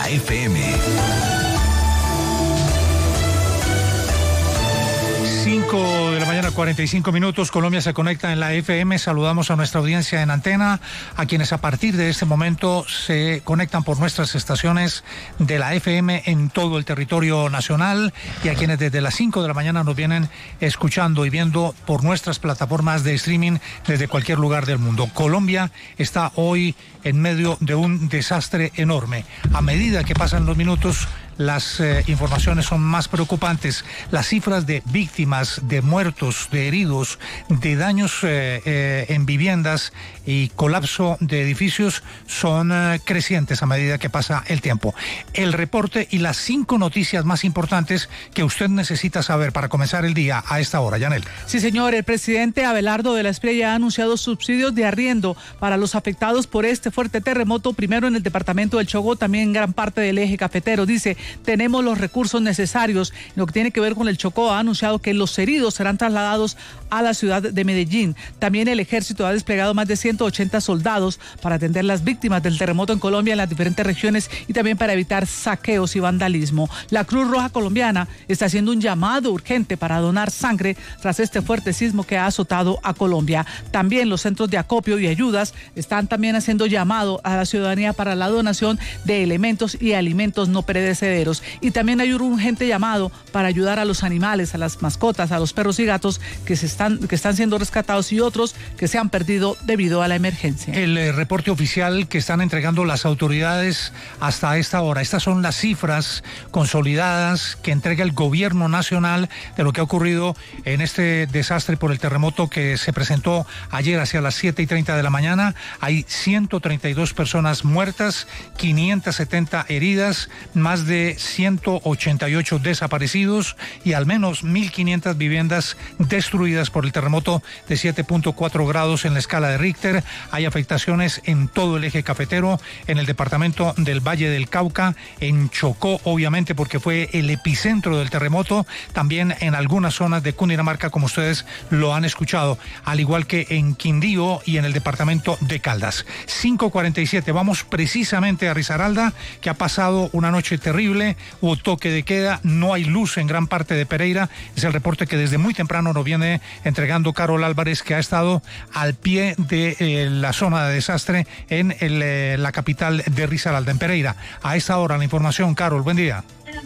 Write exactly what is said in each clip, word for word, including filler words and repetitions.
F M. cinco de la mañana, cuarenta y cinco minutos. Colombia se conecta en la F M. Saludamos a nuestra audiencia en antena, a quienes a partir de este momento se conectan por nuestras estaciones de la F M en todo el territorio nacional, y a quienes desde las cinco de la mañana nos vienen escuchando y viendo por nuestras plataformas de streaming desde cualquier lugar del mundo. Colombia está hoy en medio de un desastre enorme. A medida que pasan los minutos, las eh, informaciones son más preocupantes. Las cifras de víctimas, de muertos, de heridos, de daños eh, eh, en viviendas y colapso de edificios son eh, crecientes a medida que pasa el tiempo. El reporte y las cinco noticias más importantes que usted necesita saber para comenzar el día a esta hora. Yanel. Sí, señor. El presidente Abelardo de la Espriella ha anunciado subsidios de arriendo para los afectados por este fuerte terremoto, primero en el departamento del Chocó, también en gran parte del eje cafetero. Dice: tenemos los recursos necesarios. En lo que tiene que ver con el Chocó, ha anunciado que los heridos serán trasladados a la ciudad de Medellín. También el ejército ha desplegado más de ciento ochenta soldados para atender las víctimas del terremoto en Colombia en las diferentes regiones y también para evitar saqueos y vandalismo. La Cruz Roja Colombiana está haciendo un llamado urgente para donar sangre tras este fuerte sismo que ha azotado a Colombia. También los centros de acopio y ayudas están también haciendo llamado a la ciudadanía para la donación de elementos y alimentos no perecederos. Y también hay un urgente llamado para ayudar a los animales, a las mascotas, a los perros y gatos que se están, que están siendo rescatados y otros que se han perdido debido a la emergencia. El eh, reporte oficial que están entregando las autoridades hasta esta hora. Estas son las cifras consolidadas que entrega el gobierno nacional de lo que ha ocurrido en este desastre por el terremoto que se presentó ayer hacia las siete y treinta de la mañana. Hay ciento treinta y dos personas muertas, quinientas setenta heridas, más de ciento ochenta y ocho desaparecidos y al menos mil quinientas viviendas destruidas por el terremoto de siete punto cuatro grados en la escala de Richter. Hay afectaciones en todo el eje cafetero, en el departamento del Valle del Cauca, en Chocó, obviamente porque fue el epicentro del terremoto, también en algunas zonas de Cundinamarca, como ustedes lo han escuchado, al igual que en Quindío y en el departamento de Caldas. cinco cuarenta y siete, vamos precisamente a Risaralda, que ha pasado una noche terrible. Hubo toque de queda, no hay luz en gran parte de Pereira. Es el reporte que desde muy temprano nos viene entregando Carol Álvarez, que ha estado al pie de eh, la zona de desastre en el, eh, la capital de Risaralda, en Pereira. A esta hora la información, Carol, buen día.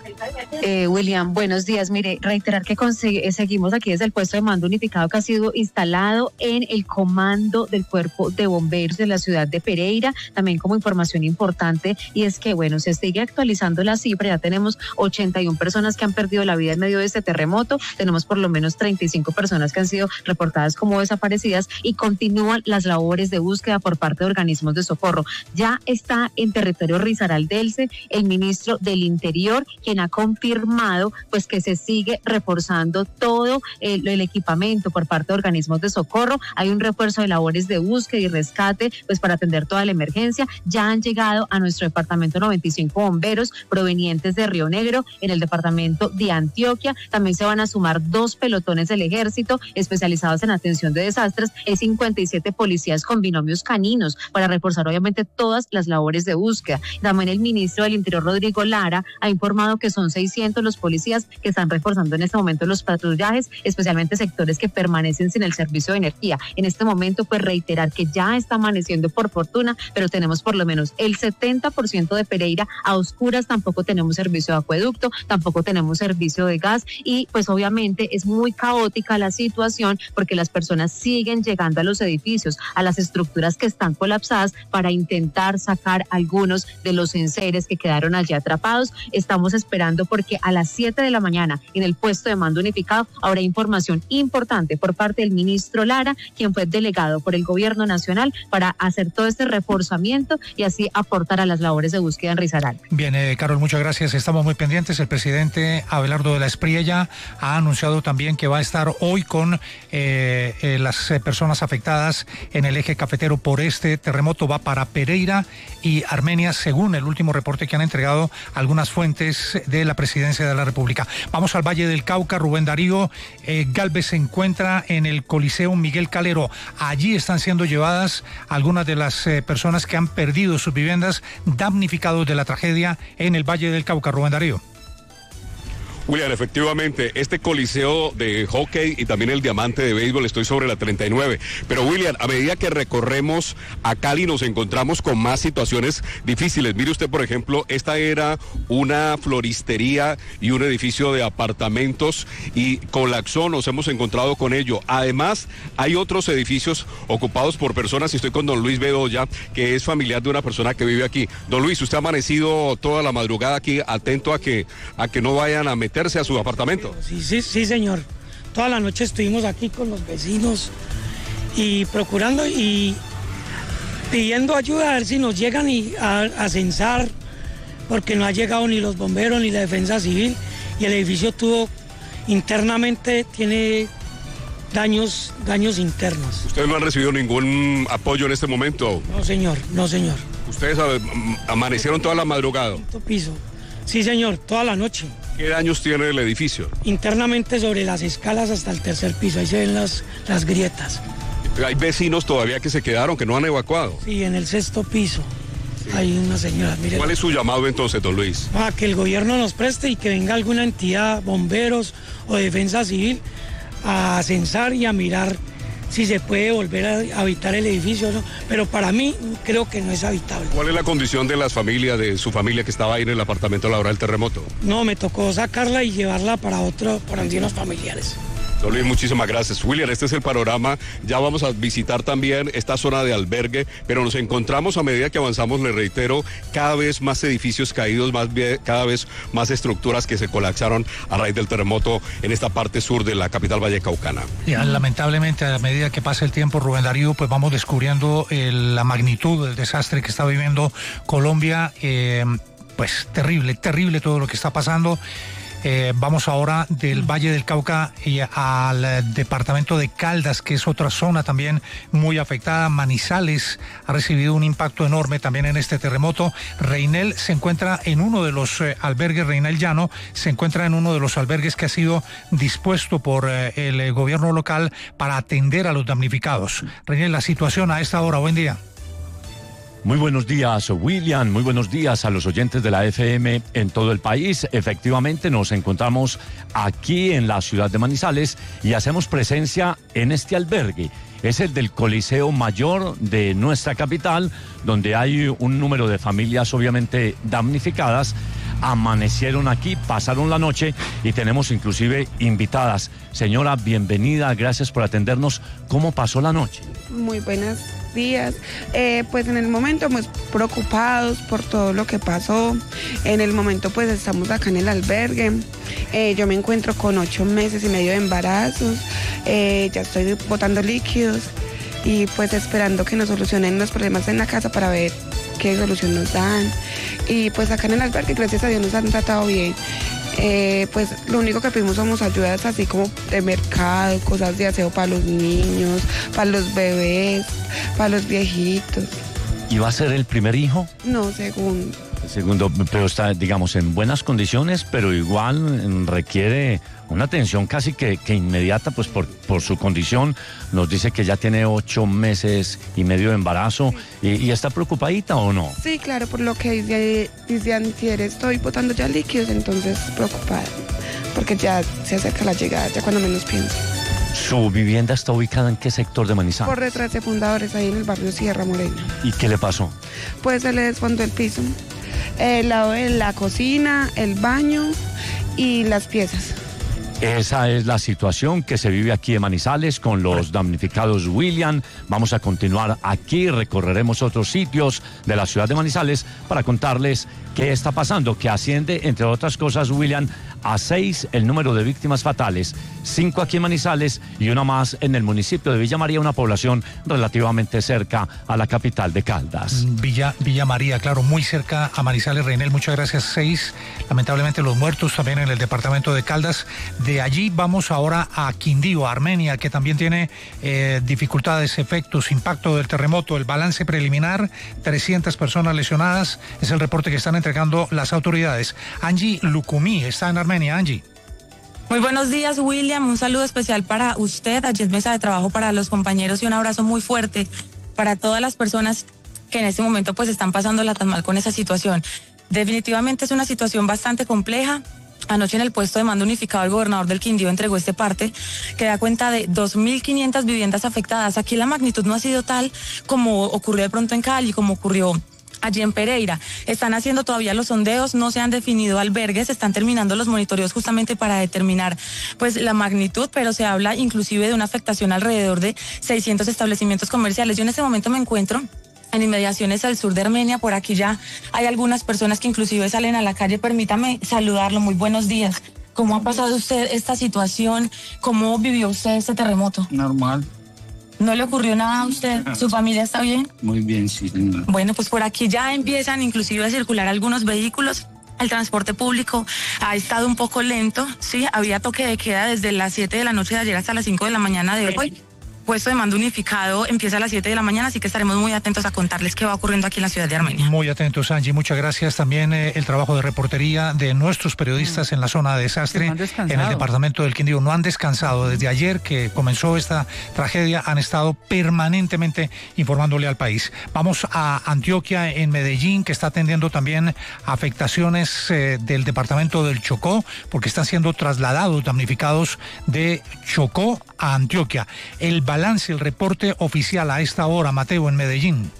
Eh, William, buenos días. Mire, reiterar que consigue, seguimos aquí desde el puesto de mando unificado que ha sido instalado en el comando del Cuerpo de Bomberos de la ciudad de Pereira. También como información importante, y es que, bueno, se sigue actualizando la cifra. Ya tenemos ochenta y una personas que han perdido la vida en medio de este terremoto. Tenemos por lo menos treinta y cinco personas que han sido reportadas como desaparecidas y continúan las labores de búsqueda por parte de organismos de socorro. Ya está en territorio risaraldense el ministro del Interior, quien ha confirmado pues que se sigue reforzando todo el, el equipamiento por parte de organismos de socorro. Hay un refuerzo de labores de búsqueda y rescate pues para atender toda la emergencia. Ya han llegado a nuestro departamento noventa y cinco bomberos provenientes de Río Negro, en el departamento de Antioquia. También se van a sumar dos pelotones del ejército especializados en atención de desastres y cincuenta y siete policías con binomios caninos para reforzar obviamente todas las labores de búsqueda. También el ministro del Interior, Rodrigo Lara, ha informado que son seiscientos los policías que están reforzando en este momento los patrullajes, especialmente sectores que permanecen sin el servicio de energía. En este momento, pues reiterar que ya está amaneciendo por fortuna, pero tenemos por lo menos el setenta por ciento de Pereira a oscuras. Tampoco tenemos servicio de acueducto, tampoco tenemos servicio de gas y pues obviamente es muy caótica la situación porque las personas siguen llegando a los edificios, a las estructuras que están colapsadas para intentar sacar algunos de los enseres que quedaron allí atrapados. Estamos esperando porque a las siete de la mañana en el puesto de mando unificado habrá información importante por parte del ministro Lara, quien fue delegado por el gobierno nacional para hacer todo este reforzamiento y así aportar a las labores de búsqueda en Risaralda. Bien, eh, Carol, muchas gracias. Estamos muy pendientes. El presidente Abelardo de la Espriella ha anunciado también que va a estar hoy con eh, eh, las eh, personas afectadas en el eje cafetero por este terremoto. Va para Pereira y Armenia, según el último reporte que han entregado algunas fuentes de de la Presidencia de la República. Vamos al Valle del Cauca. Rubén Darío eh, Galvez se encuentra en el Coliseo Miguel Calero. Allí están siendo llevadas algunas de las eh, personas que han perdido sus viviendas, damnificados de la tragedia en el Valle del Cauca. Rubén Darío. William, efectivamente, este coliseo de hockey y también el diamante de béisbol, estoy sobre la treinta y nueve. Pero William, a medida que recorremos a Cali nos encontramos con más situaciones difíciles. Mire usted, por ejemplo, esta era una floristería y un edificio de apartamentos y colapsó, nos hemos encontrado con ello. Además, hay otros edificios ocupados por personas y estoy con don Luis Bedoya, que es familiar de una persona que vive aquí. Don Luis, usted ha amanecido toda la madrugada aquí atento a que, a que no vayan a meter a su apartamento. Sí, sí, sí, señor. Toda la noche estuvimos aquí con los vecinos y procurando y pidiendo ayuda a ver si nos llegan y a, a censar, porque no ha llegado ni los bomberos ni la defensa civil y el edificio tuvo internamente, tiene daños, daños internos. ¿Ustedes no han recibido ningún apoyo en este momento? No, señor, no, señor. ¿Ustedes amanecieron toda la madrugada? Quinto piso. Sí, señor, toda la noche. ¿Qué daños tiene el edificio? Internamente sobre las escalas hasta el tercer piso, ahí se ven las, las grietas. ¿Hay vecinos todavía que se quedaron, que no han evacuado? Sí, en el sexto piso sí. Hay una señora. Mire, ¿cuál es su llamado entonces, don Luis? A que el gobierno nos preste y que venga alguna entidad, bomberos o defensa civil, a censar y a mirar si se puede volver a habitar el edificio o no, pero para mí creo que no es habitable. ¿Cuál es la condición de las familias, de su familia que estaba ahí en el apartamento a la hora del terremoto? No, me tocó sacarla y llevarla para otro, para unos familiares. Don Luis, muchísimas gracias. William, este es el panorama. Ya vamos a visitar también esta zona de albergue, pero nos encontramos a medida que avanzamos, le reitero, cada vez más edificios caídos, más bien, cada vez más estructuras que se colapsaron a raíz del terremoto en esta parte sur de la capital vallecaucana. Ya, lamentablemente, a medida que pasa el tiempo, Rubén Darío, pues vamos descubriendo eh, la magnitud del desastre que está viviendo Colombia. Eh, pues terrible, terrible todo lo que está pasando. Eh, vamos ahora del Valle del Cauca y al departamento de Caldas, que es otra zona también muy afectada. Manizales ha recibido un impacto enorme también en este terremoto. Reinel se encuentra en uno de los eh, albergues, Reinel Llano, se encuentra en uno de los albergues que ha sido dispuesto por eh, el eh, gobierno local para atender a los damnificados. Reinel, la situación a esta hora, buen día. Muy buenos días, William. Muy buenos días a los oyentes de la F M en todo el país. Efectivamente, nos encontramos aquí en la ciudad de Manizales y hacemos presencia en este albergue. Es el del Coliseo Mayor de nuestra capital, donde hay un número de familias obviamente damnificadas. Amanecieron aquí, pasaron la noche y tenemos inclusive invitadas. Señora, bienvenida, gracias por atendernos. ¿Cómo pasó la noche? Muy buenos días. Eh, pues en el momento muy preocupados por todo lo que pasó. En el momento pues estamos acá en el albergue. Eh, yo me encuentro con ocho meses y medio de embarazos. Eh, ya estoy botando líquidos y pues esperando que nos solucionen los problemas en la casa para ver qué solución nos dan. Y pues acá en el albergue, gracias a Dios, nos han tratado bien. Eh, pues lo único que pedimos somos ayudas así como de mercado, cosas de aseo para los niños, para los bebés, para los viejitos. ¿Y va a ser el primer hijo? No, segundo. Segundo, pero está, digamos, en buenas condiciones, pero igual requiere una atención casi que, que inmediata, pues por, por su condición. Nos dice que ya tiene ocho meses y medio de embarazo. Sí. y, ¿Y está preocupadita o no? Sí, claro, por lo que dice, dice antier, estoy botando ya líquidos, entonces preocupada, porque ya se acerca la llegada, ya cuando menos pienso. ¿Su vivienda está ubicada en qué sector de Manizales? Por detrás de Fundadores, ahí en el barrio Sierra Morena. ¿Y qué le pasó? Pues se le desfondó el piso, el lado de la cocina, el baño y las piezas. Esa es la situación que se vive aquí en Manizales con los damnificados, William. Vamos a continuar aquí, recorreremos otros sitios de la ciudad de Manizales para contarles qué está pasando, que asciende, entre otras cosas, William, a seis el número de víctimas fatales, cinco aquí en Manizales y una más en el municipio de Villa María, una población relativamente cerca a la capital de Caldas. Villa, Villa María, claro, muy cerca a Manizales. Reinel, muchas gracias. Seis, lamentablemente los muertos también en el departamento de Caldas. De allí vamos ahora a Quindío, Armenia, que también tiene eh, dificultades, efectos, impacto del terremoto. El balance preliminar, trescientas personas lesionadas, es el reporte que están entregando las autoridades. Angie Lucumí está en Armenia. Angie. Muy buenos días, William. Un saludo especial para usted, allí es mesa de trabajo, para los compañeros, y un abrazo muy fuerte para todas las personas que en este momento pues están pasándola tan mal con esa situación. Definitivamente es una situación bastante compleja. Anoche en el puesto de mando unificado el gobernador del Quindío entregó este parte que da cuenta de dos mil quinientas viviendas afectadas. Aquí la magnitud no ha sido tal como ocurrió de pronto en Cali, como ocurrió allí en Pereira. Están haciendo todavía los sondeos, no se han definido albergues, están terminando los monitoreos justamente para determinar pues la magnitud, pero se habla inclusive de una afectación alrededor de seiscientos establecimientos comerciales. Yo en este momento me encuentro en inmediaciones al sur de Armenia. Por aquí ya hay algunas personas que inclusive salen a la calle. Permítame saludarlo. Muy buenos días. ¿Cómo ha pasado usted esta situación? ¿Cómo vivió usted este terremoto? Normal. ¿No le ocurrió nada a usted? ¿Su familia está bien? Muy bien, sí, señor. Bueno, pues por aquí ya empiezan inclusive a circular algunos vehículos. El transporte público ha estado un poco lento, sí, había toque de queda desde las siete de la noche de ayer hasta las cinco de la mañana de hoy. Puesto de mando unificado empieza a las siete de la mañana, así que estaremos muy atentos a contarles qué va ocurriendo aquí en la ciudad de Armenia. Muy atentos, Angie, muchas gracias. También eh, el trabajo de reportería de nuestros periodistas mm. en la zona de desastre, en el departamento del Quindío. No han descansado desde ayer que comenzó esta tragedia, han estado permanentemente informándole al país. Vamos a Antioquia, en Medellín, que está atendiendo también afectaciones eh, del departamento del Chocó, porque están siendo trasladados damnificados de Chocó a Antioquia. El balance, el reporte oficial a esta hora, Mateo, en Medellín.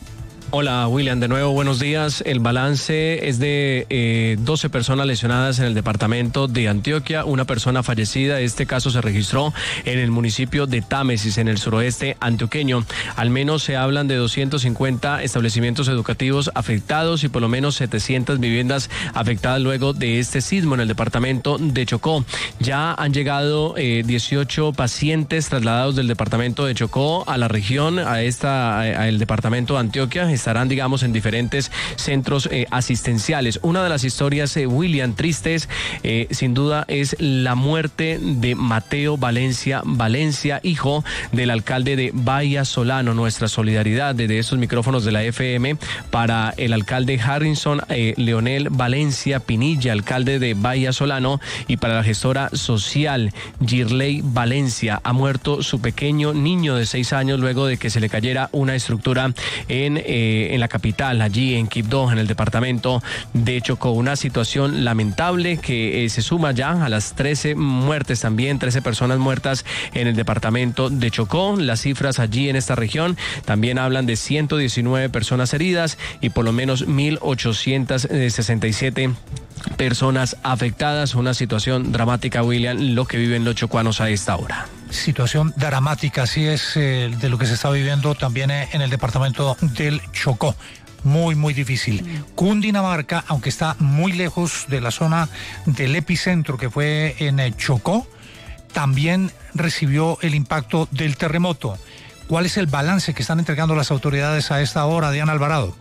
Hola, William, de nuevo buenos días. El balance es de eh, doce personas lesionadas en el departamento de Antioquia, una persona fallecida. Este caso se registró en el municipio de Támesis, en el suroeste antioqueño. Al menos se hablan de doscientos cincuenta establecimientos educativos afectados y por lo menos setecientas viviendas afectadas luego de este sismo en el departamento de Chocó. Ya han llegado eh, dieciocho pacientes trasladados del departamento de Chocó a la región, a esta, a el departamento de Antioquia. Estarán, digamos, en diferentes centros eh, asistenciales. Una de las historias, eh, William, tristes, eh, sin duda, es la muerte de Mateo Valencia Valencia, hijo del alcalde de Bahía Solano. Nuestra solidaridad desde estos micrófonos de la F M para el alcalde Harrison eh, Leonel Valencia Pinilla, alcalde de Bahía Solano, y para la gestora social Girley Valencia. Ha muerto su pequeño niño de seis años luego de que se le cayera una estructura en eh, en la capital, allí en Quibdó, en el departamento de Chocó. Una situación lamentable que eh, se suma ya a las trece muertes también, trece personas muertas en el departamento de Chocó. Las cifras allí en esta región también hablan de ciento diecinueve personas heridas y por lo menos mil ochocientas sesenta y siete personas afectadas. Una situación dramática, William, lo que viven los chocuanos a esta hora. Situación dramática, así es, eh, de lo que se está viviendo también eh, en el departamento del Chocó. Muy, muy difícil. Cundinamarca, aunque está muy lejos de la zona del epicentro que fue en eh, Chocó, también recibió el impacto del terremoto. ¿Cuál es el balance que están entregando las autoridades a esta hora, Diana Alvarado?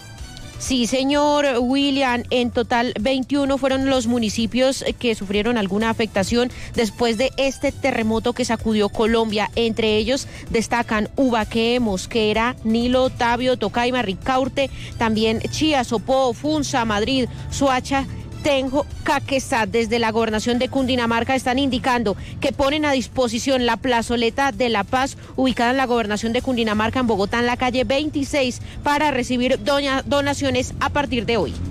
Sí, señor William, en total veintiuno fueron los municipios que sufrieron alguna afectación después de este terremoto que sacudió Colombia. Entre ellos destacan Ubaqué, Mosquera, Nilo, Otavio, Tocaima, Ricaurte, también Chía, Sopó, Funza, Madrid, Soacha, Tenjo, Caquetá. Desde la gobernación de Cundinamarca están indicando que ponen a disposición la plazoleta de La Paz, ubicada en la gobernación de Cundinamarca, en Bogotá, en la calle veintiséis, para recibir doña, donaciones a partir de hoy.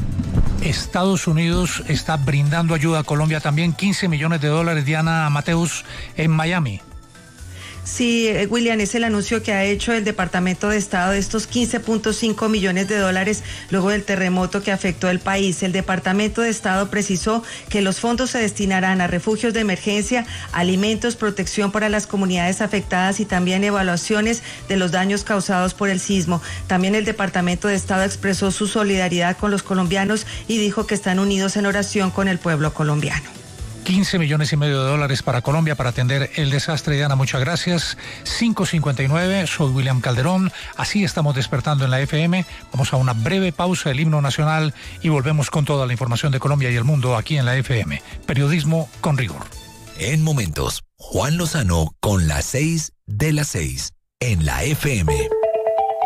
Estados Unidos está brindando ayuda a Colombia también, quince millones de dólares, Diana Mateus, en Miami. Sí, William, es el anuncio que ha hecho el Departamento de Estado de estos quince punto cinco millones de dólares luego del terremoto que afectó el país. El Departamento de Estado precisó que los fondos se destinarán a refugios de emergencia, alimentos, protección para las comunidades afectadas y también evaluaciones de los daños causados por el sismo. También el Departamento de Estado expresó su solidaridad con los colombianos y dijo que están unidos en oración con el pueblo colombiano. quince millones y medio de dólares para Colombia para atender el desastre. Diana, muchas gracias. cinco cincuenta y nueve, soy William Calderón. Así estamos despertando en la F M. Vamos a una breve pausa del himno nacional y volvemos con toda la información de Colombia y el mundo aquí en la F M. Periodismo con rigor. En momentos, Juan Lozano con las seis de las seis en la F M.